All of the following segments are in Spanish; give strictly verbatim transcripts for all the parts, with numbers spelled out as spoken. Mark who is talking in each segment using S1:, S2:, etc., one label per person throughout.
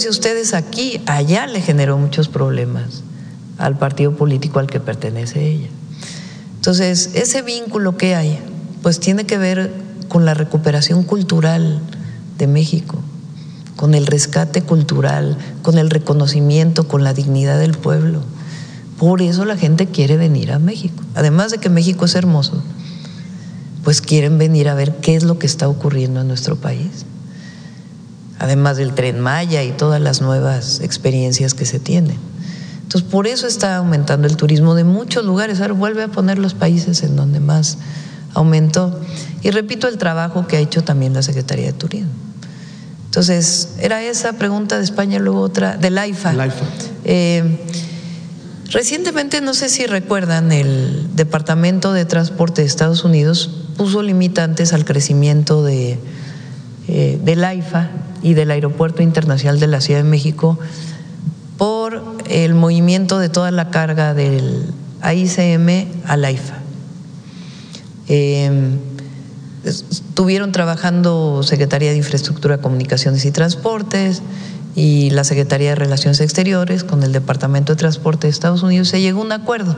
S1: acuérdense ustedes, aquí, allá le generó muchos problemas al partido político al que pertenece ella. Entonces, ese vínculo que hay, pues tiene que ver con la recuperación cultural de México, con el rescate cultural, con el reconocimiento, con la dignidad del pueblo. Por eso la gente quiere venir a México. Además de que México es hermoso, pues quieren venir a ver qué es lo que está ocurriendo en nuestro país. Además del Tren Maya y todas las nuevas experiencias que se tienen. Entonces, por eso está aumentando el turismo de muchos lugares. Ahora vuelve a poner los países en donde más aumentó. Y repito, el trabajo que ha hecho también la Secretaría de Turismo. Entonces, era esa pregunta de España, luego otra del AIFA.
S2: El AIFA.
S1: Eh, recientemente, no sé si recuerdan, el Departamento de Transporte de Estados Unidos puso limitantes al crecimiento de, eh, del AIFA y del Aeropuerto Internacional de la Ciudad de México por el movimiento de toda la carga del A I C M al AIFA. Eh, estuvieron trabajando Secretaría de Infraestructura, Comunicaciones y Transportes y la Secretaría de Relaciones Exteriores con el Departamento de Transporte de Estados Unidos. Se llegó a un acuerdo.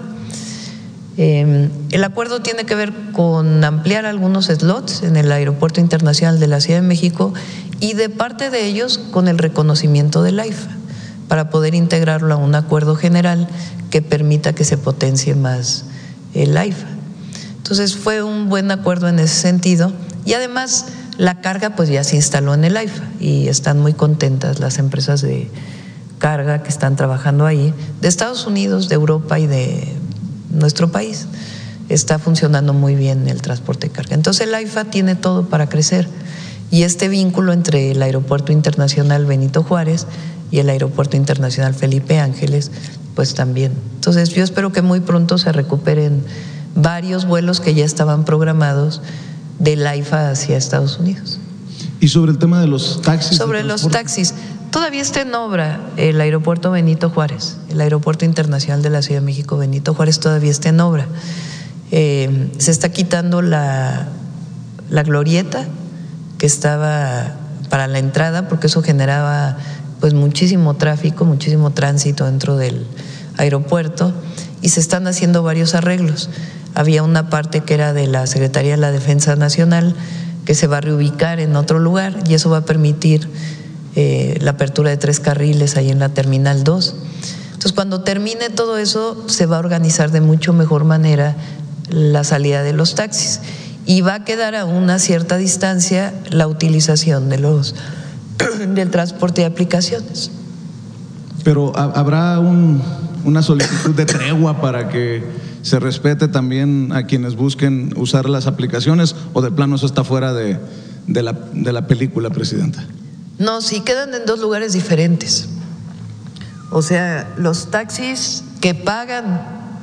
S1: Eh, el acuerdo tiene que ver con ampliar algunos slots en el Aeropuerto Internacional de la Ciudad de México y de parte de ellos con el reconocimiento del AIFA, para poder integrarlo a un acuerdo general que permita que se potencie más el AIFA. Entonces fue un buen acuerdo en ese sentido y además la carga pues ya se instaló en el AIFA y están muy contentas las empresas de carga que están trabajando ahí, de Estados Unidos, de Europa y de nuestro país. Está funcionando muy bien el transporte de carga. Entonces el AIFA tiene todo para crecer y este vínculo entre el Aeropuerto Internacional Benito Juárez y el Aeropuerto Internacional Felipe Ángeles, pues también. Entonces yo espero que muy pronto se recuperen varios vuelos que ya estaban programados del AIFA hacia Estados Unidos.
S2: ¿Y sobre el tema de los taxis?
S1: Sobre los taxis, todavía está en obra el Aeropuerto Benito Juárez, el Aeropuerto Internacional de la Ciudad de México Benito Juárez todavía está en obra. Eh, se está quitando la, la glorieta que estaba para la entrada, porque eso generaba pues muchísimo tráfico, muchísimo tránsito dentro del aeropuerto y se están haciendo varios arreglos. Había una parte que era de la Secretaría de la Defensa Nacional que se va a reubicar en otro lugar y eso va a permitir eh, la apertura de tres carriles ahí en la Terminal dos. Entonces, cuando termine todo eso, se va a organizar de mucho mejor manera la salida de los taxis y va a quedar a una cierta distancia la utilización de los del transporte de aplicaciones.
S2: Pero habrá un, una solicitud de tregua para que se respete también a quienes busquen usar las aplicaciones, o de plano eso está fuera de, de, la, de la película, Presidenta.
S1: No, sí quedan en dos lugares diferentes. O sea, los taxis que pagan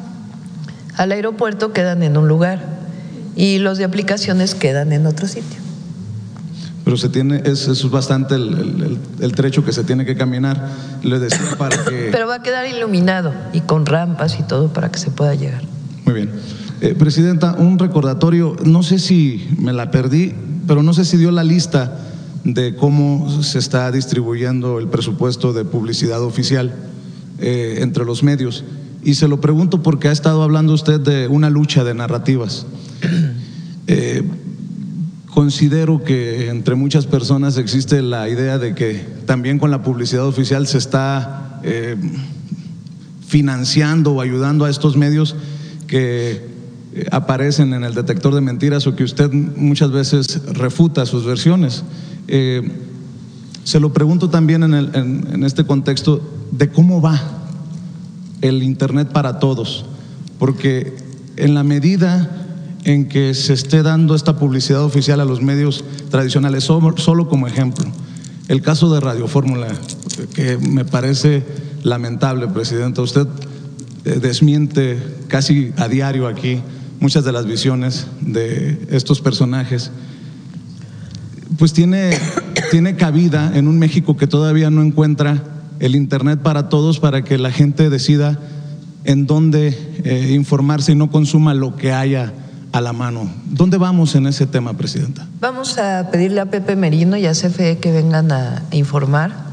S1: al aeropuerto quedan en un lugar y los de aplicaciones quedan en otro sitio.
S2: Pero se tiene, es, es bastante el, el, el trecho que se tiene que caminar, le decía, para que…
S1: Pero va a quedar iluminado y con rampas y todo para que se pueda llegar.
S2: Muy bien. Eh, Presidenta, un recordatorio, no sé si me la perdí, pero no sé si dio la lista de cómo se está distribuyendo el presupuesto de publicidad oficial eh, entre los medios. Y se lo pregunto porque ha estado hablando usted de una lucha de narrativas. Eh, Considero que entre muchas personas existe la idea de que también con la publicidad oficial se está eh, financiando o ayudando a estos medios que aparecen en el detector de mentiras o que usted muchas veces refuta sus versiones. Eh, se lo pregunto también en, el, en, en este contexto de cómo va el Internet para todos, porque en la medida en que se esté dando esta publicidad oficial a los medios tradicionales, solo como ejemplo, el caso de Radio Fórmula, que me parece lamentable, Presidenta, usted desmiente casi a diario aquí muchas de las visiones de estos personajes, pues tiene, tiene cabida en un México que todavía no encuentra el Internet para todos, para que la gente decida en dónde eh, informarse y no consuma lo que haya a la mano. ¿Dónde vamos en ese tema, Presidenta?
S1: Vamos a pedirle a Pepe Merino y a C F E que vengan a informar